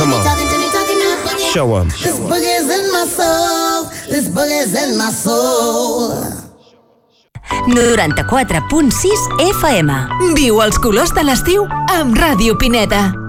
Come on. Show 'em. This boogie's in my soul. This boogie's in my soul. 94.6 FM. Viu els colors de l'estiu amb Ràdio Pineda.